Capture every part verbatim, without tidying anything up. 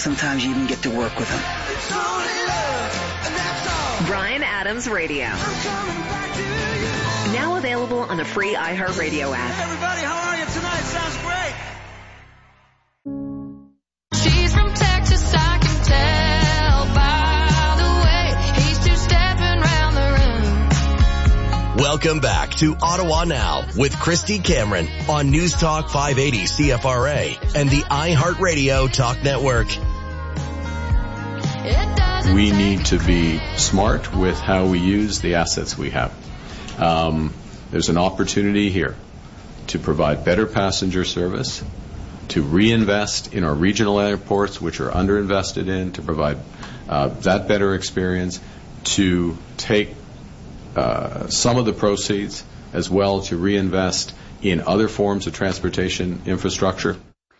sometimes you even get to work with them. Bryan Adams Radio. Now available on the free iHeartRadio app. Hey everybody, how are you tonight? Sounds great. She's from Texas, I can tell by the way he's two-stepping round the room. Welcome back to Ottawa Now with Christy Cameron on News Talk five eighty C F R A and the iHeartRadio Talk Network. We need to be smart with how we use the assets we have. Um, there's an opportunity here to provide better passenger service, to reinvest in our regional airports, which are underinvested in, to provide uh, that better experience, to take uh, some of the proceeds as well to reinvest in other forms of transportation infrastructure.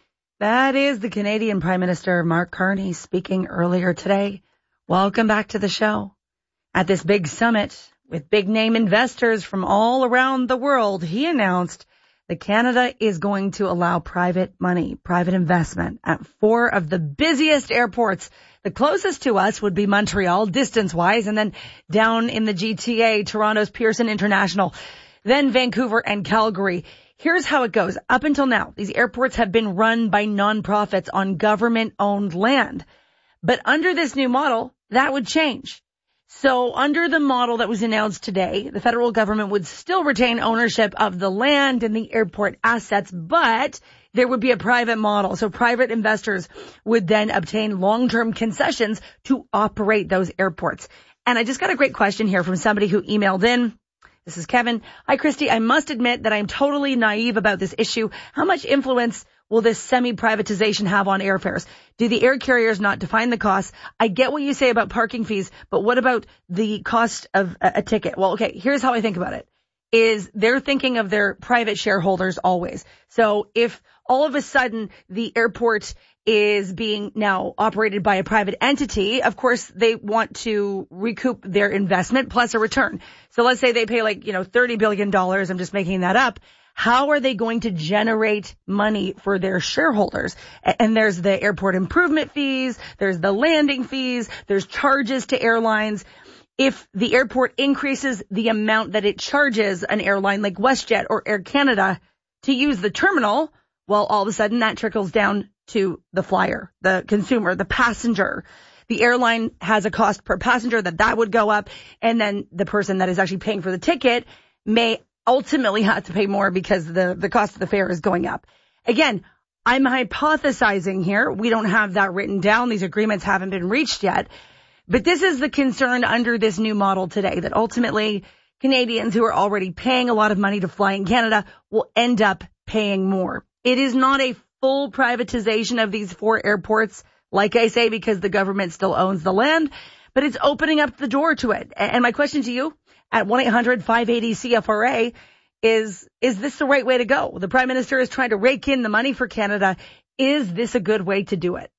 That is the Canadian Prime Minister Mark Carney speaking earlier today. Welcome back to the show. At this big summit with big name investors from all around the world, he announced that Canada is going to allow private money, private investment at four of the busiest airports. The closest to us would be Montreal, distance-wise, and then down in the G T A, Toronto's Pearson International, then Vancouver and Calgary. Here's how it goes. Up until now, these airports have been run by nonprofits on government-owned land. But under this new model, that would change. So under the model that was announced today, the federal government would still retain ownership of the land and the airport assets, but there would be a private model. So private investors would then obtain long-term concessions to operate those airports. And I just got a great question here from somebody who emailed in. This is Kevin. Hi, Christy. I must admit that I'm totally naive about this issue. How much influence will this semi-privatization have on airfares? Do the air carriers not define the costs? I get what you say about parking fees, but what about the cost of a, a ticket? Well, okay, here's how I think about it. Is they're thinking of their private shareholders always. So if all of a sudden the airport is being now operated by a private entity, of course they want to recoup their investment plus a return. So let's say they pay like, you know, thirty billion dollars. I'm just making that up. How are they going to generate money for their shareholders? And there's the airport improvement fees, there's the landing fees, there's charges to airlines. If the airport increases the amount that it charges an airline like WestJet or Air Canada to use the terminal, well, all of a sudden that trickles down to the flyer, the consumer, the passenger. The airline has a cost per passenger that that would go up, and then the person that is actually paying for the ticket may ultimately have to pay more because the, the cost of the fare is going up. Again, I'm hypothesizing here. We don't have that written down. These agreements haven't been reached yet. But this is the concern under this new model today, that ultimately Canadians who are already paying a lot of money to fly in Canada will end up paying more. It is not a full privatization of these four airports, like I say, because the government still owns the land, but it's opening up the door to it. And my question to you at one eight hundred five eighty C F R A is, is this the right way to go? The Prime Minister is trying to rake in the money for Canada. Is this a good way to do it?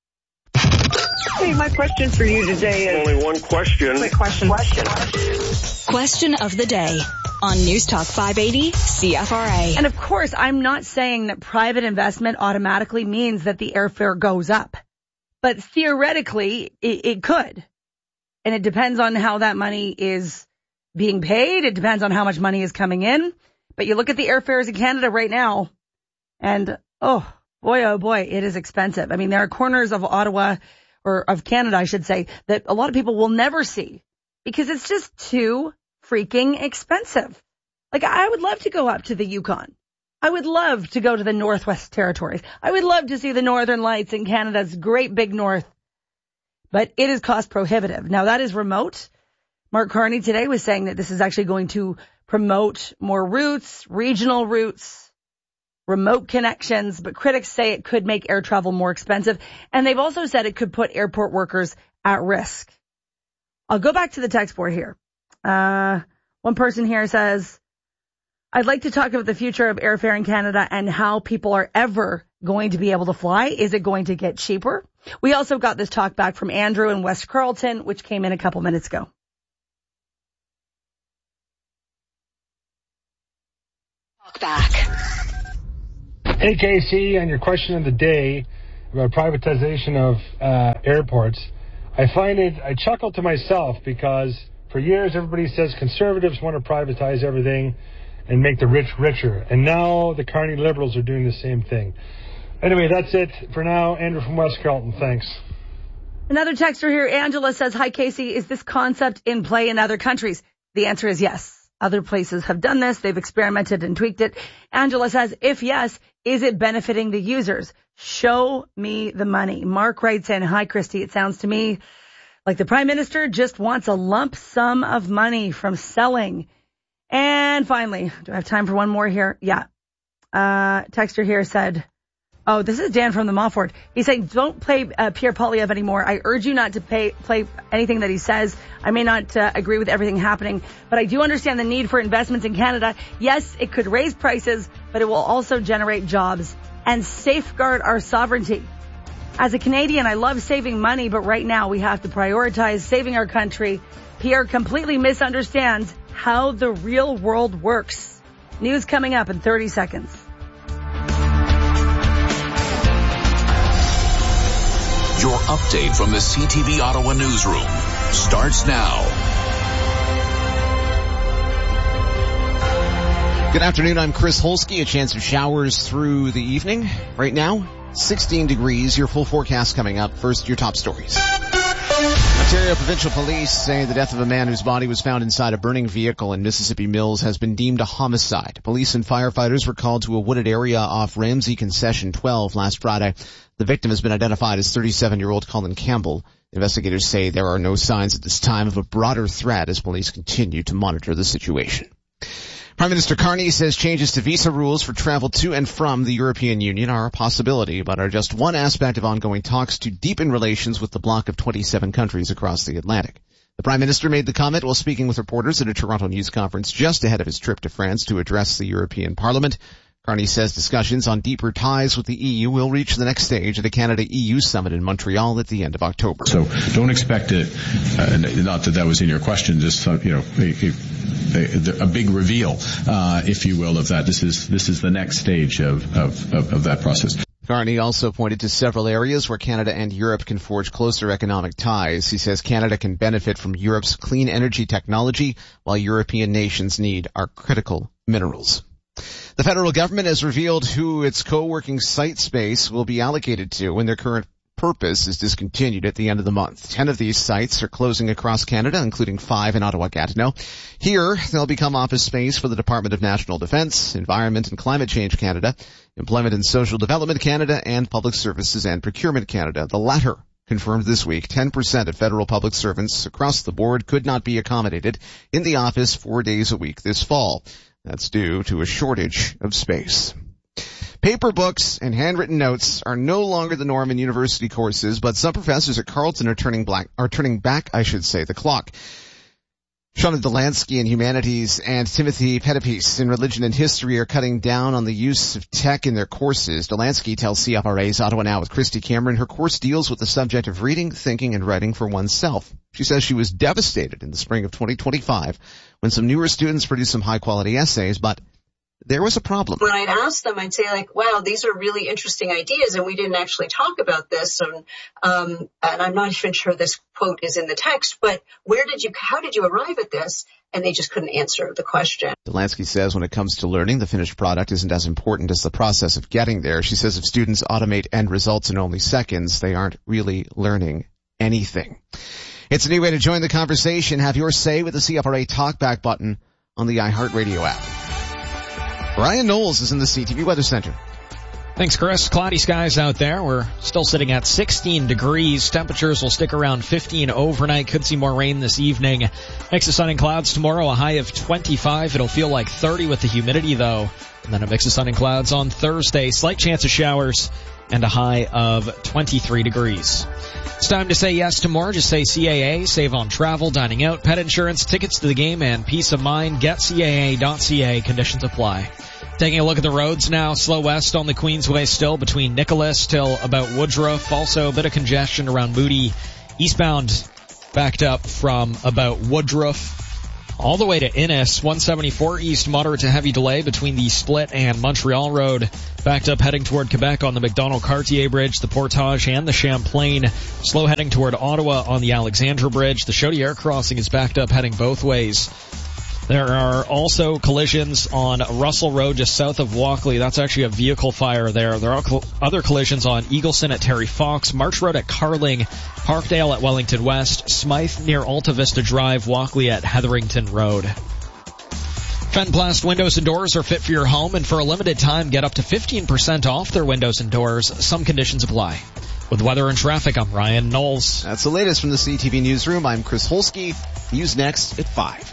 Hey, my question for you today is... Only one question. Quick question. Question. Question of the day on News Talk five eighty C F R A. And of course, I'm not saying that private investment automatically means that the airfare goes up. But theoretically, it, it could. And it depends on how that money is being paid. It depends on how much money is coming in. But you look at the airfares in Canada right now, and oh, boy, oh boy, it is expensive. I mean, there are corners of Ottawa, or of Canada, I should say, that a lot of people will never see because it's just too freaking expensive. Like, I would love to go up to the Yukon. I would love to go to the Northwest Territories. I would love to see the Northern Lights in Canada's great big north. But it is cost prohibitive. Now, that is remote. Mark Carney today was saying that this is actually going to promote more routes, regional routes, remote connections, but critics say it could make air travel more expensive. And they've also said it could put airport workers at risk. I'll go back to the text board here. Uh, one person here says, I'd like to talk about the future of airfare in Canada and how people are ever going to be able to fly. Is it going to get cheaper? We also got this talk back from Andrew in West Carleton, which came in a couple minutes ago. Talk back. Hey, Casey, on your question of the day, about privatization of uh, airports, I find it, I chuckle to myself because for years everybody says conservatives want to privatize everything and make the rich richer. And now the Carney Liberals are doing the same thing. Anyway, that's it for now. Andrew from West Carleton, thanks. Another texter here, Angela, says, hi, Casey, is this concept in play in other countries? The answer is yes. Other places have done this. They've experimented and tweaked it. Angela says, if yes, is it benefiting the users? Show me the money. Mark writes in, hi, Christy, it sounds to me like the Prime Minister just wants a lump sum of money from selling. And finally, do I have time for one more here? Yeah. Uh, texter here said, oh, this is Dan from the Mofford. He's saying, don't play uh, Pierre Poilievre anymore. I urge you not to pay, play anything that he says. I may not uh, agree with everything happening, but I do understand the need for investments in Canada. Yes, it could raise prices, but it will also generate jobs and safeguard our sovereignty. As a Canadian, I love saving money, but right now we have to prioritize saving our country. Pierre completely misunderstands how the real world works. News coming up in thirty seconds. Your update from the C T V Ottawa newsroom starts now. Good afternoon, I'm Chris Holsky. A chance of showers through the evening. Right now, sixteen degrees. Your full forecast coming up. First, your top stories. Ontario Provincial Police say the death of a man whose body was found inside a burning vehicle in Mississippi Mills has been deemed a homicide. Police and firefighters were called to a wooded area off Ramsey Concession twelve last Friday. The victim has been identified as thirty-seven-year-old Colin Campbell. Investigators say there are no signs at this time of a broader threat as police continue to monitor the situation. Prime Minister Carney says changes to visa rules for travel to and from the European Union are a possibility, but are just one aspect of ongoing talks to deepen relations with the bloc of twenty-seven countries across the Atlantic. The Prime Minister made the comment while speaking with reporters at a Toronto news conference just ahead of his trip to France to address the European Parliament. Carney says discussions on deeper ties with the E U will reach the next stage at a Canada-E U summit in Montreal at the end of October. So don't expect it, uh, not that that was in your question, just, uh, you know, a, a, a big reveal, uh, if you will, of that. This is, this is the next stage of, of, of, of that process. Carney also pointed to several areas where Canada and Europe can forge closer economic ties. He says Canada can benefit from Europe's clean energy technology, while European nations need our critical minerals. The federal government has revealed who its co-working site space will be allocated to when their current purpose is discontinued at the end of the month. Ten of these sites are closing across Canada, including five in Ottawa-Gatineau. Here, they'll become office space for the Department of National Defence, Environment and Climate Change Canada, Employment and Social Development Canada, and Public Services and Procurement Canada. The latter confirmed this week ten percent of federal public servants across the board could not be accommodated in the office four days a week this fall. That's due to a shortage of space. Paper books and handwritten notes are no longer the norm in university courses, but some professors at Carleton are turning black, are turning back, I should say, the clock. Shauna Delansky in Humanities and Timothy Pettipies in Religion and History are cutting down on the use of tech in their courses. Delansky tells C F R A's Ottawa Now with Christy Cameron her course deals with the subject of reading, thinking, and writing for oneself. She says she was devastated in the spring of twenty twenty-five when some newer students produced some high-quality essays, but there was a problem. When I'd ask them, I'd say, like, wow, these are really interesting ideas, and we didn't actually talk about this, and, um, and I'm not even sure this quote is in the text, but where did you, how did you arrive at this? And they just couldn't answer the question. Delansky says when it comes to learning, the finished product isn't as important as the process of getting there. She says if students automate end results in only seconds, they aren't really learning anything. It's a new way to join the conversation. Have your say with the C F R A Talkback button on the iHeartRadio app. Brian Knowles is in the C T V Weather Center. Thanks, Chris. Cloudy skies out there. We're still sitting at sixteen degrees. Temperatures will stick around fifteen overnight. Could see more rain this evening. Mix of sun and clouds tomorrow, a high of twenty-five. It'll feel like thirty with the humidity, though. And then a mix of sun and clouds on Thursday. Slight chance of showers and a high of twenty-three degrees. It's time to say yes to more. Just say C A A. Save on travel, dining out, pet insurance, tickets to the game, and peace of mind. Get C A A dot C A. Conditions apply. Taking a look at the roads now. Slow west on the Queensway still between Nicholas till about Woodruff. Also a bit of congestion around Moody. Eastbound backed up from about Woodruff all the way to Innis. one seventy-four east, moderate to heavy delay between the Split and Montreal Road. Backed up heading toward Quebec on the Macdonald-Cartier Bridge, the Portage, and the Champlain. Slow heading toward Ottawa on the Alexandra Bridge. The Chaudière crossing is backed up heading both ways. There are also collisions on Russell Road just south of Walkley. That's actually a vehicle fire there. There are cl- other collisions on Eagleson at Terry Fox, March Road at Carling, Parkdale at Wellington West, Smythe near Alta Vista Drive, Walkley at Hetherington Road. Fenplast windows and doors are fit for your home, and for a limited time get up to fifteen percent off their windows and doors. Some conditions apply. With weather and traffic, I'm Ryan Knowles. That's the latest from the C T V Newsroom. I'm Chris Holsky. News next at five.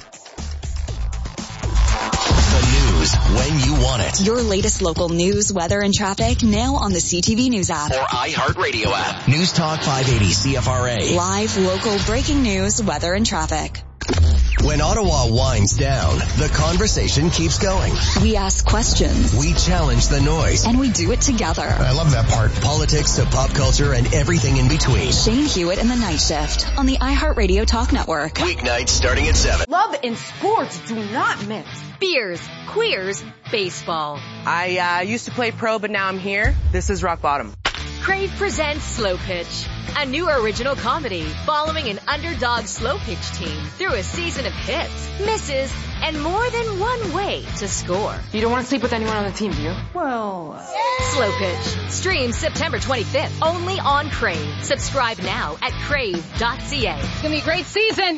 News when you want it. Your latest local news, weather, and traffic now on the C T V News app. Or iHeartRadio app. News Talk five eighty C F R A. Live, local, breaking news, weather, and traffic. When Ottawa winds down, the conversation keeps going. We ask questions. We challenge the noise. And we do it together. I love that part. Politics to pop culture and everything in between. Shane Hewitt in the Night Shift on the iHeartRadio Talk Network. Weeknights starting at seven. Love and sports do not mix. Beers, queers, baseball. I uh, used to play pro, but now I'm here. This is rock bottom. Crave presents Slow Pitch, a new original comedy following an underdog slow pitch team through a season of hits, misses, and more than one way to score. You don't want to sleep with anyone on the team, do you? Well, Slow Pitch. Stream September twenty-fifth, only on Crave. Subscribe now at crave dot c a. It's going to be a great season.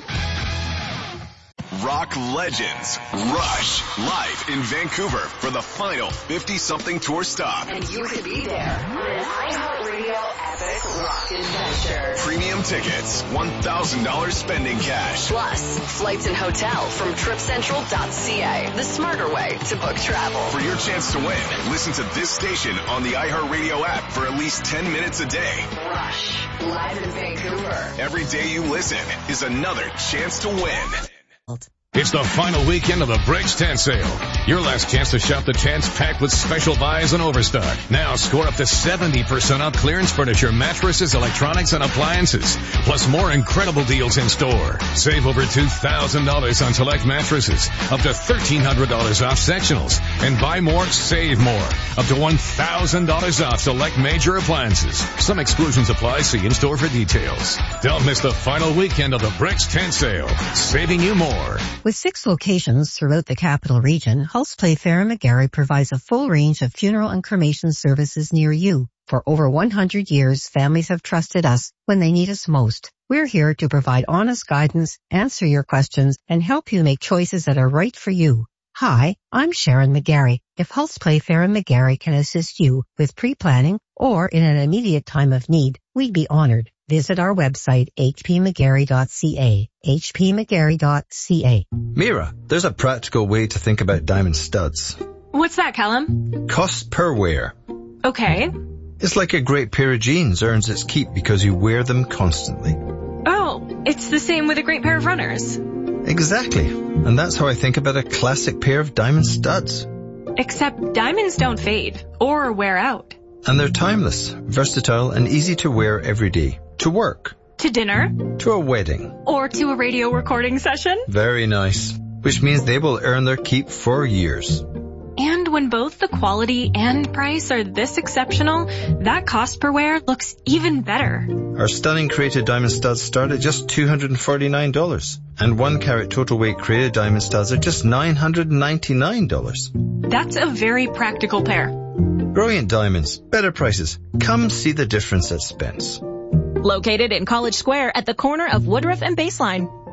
Rock legends Rush live in Vancouver for the final fifty-something tour stop. And you could be there on an iHeartRadio epic rock adventure. Premium tickets, one thousand dollars spending cash. Plus, flights and hotel from trip central dot c a, the smarter way to book travel. For your chance to win, listen to this station on the iHeartRadio app for at least ten minutes a day. Rush, live in Vancouver. Every day you listen is another chance to win. It's the final weekend of the Bricks Tent Sale. Your last chance to shop the tents packed with special buys and overstock. Now score up to seventy percent off clearance furniture, mattresses, electronics, and appliances. Plus more incredible deals in store. Save over two thousand dollars on select mattresses. Up to thirteen hundred dollars off sectionals. And buy more, save more. Up to one thousand dollars off select major appliances. Some exclusions apply. See in store for details. Don't miss the final weekend of the Bricks Tent Sale. Saving you more. With six locations throughout the capital region, Hulse Playfair McGarry provides a full range of funeral and cremation services near you. For over one hundred years, families have trusted us when they need us most. We're here to provide honest guidance, answer your questions, and help you make choices that are right for you. Hi, I'm Sharon McGarry. If Hulse Playfair and McGarry can assist you with pre-planning or in an immediate time of need, we'd be honored. Visit our website, h p mcgarry dot c a, h p mcgarry dot c a. Mira, there's a practical way to think about diamond studs. What's that, Callum? Cost per wear. Okay. It's like a great pair of jeans earns its keep because you wear them constantly. Oh, it's the same with a great pair of runners. Exactly. And that's how I think about a classic pair of diamond studs. Except diamonds don't fade or wear out. And they're timeless, versatile, and easy to wear every day. To work. To dinner. To a wedding. Or to a radio recording session. Very nice. Which means they will earn their keep for years. And when both the quality and price are this exceptional, that cost per wear looks even better. Our stunning Created Diamond Studs start at just two hundred forty-nine dollars. And one carat total weight Created Diamond Studs are just nine hundred ninety-nine dollars. That's a very practical pair. Brilliant diamonds, better prices. Come see the difference at Spence. Located in College Square at the corner of Woodruff and Baseline.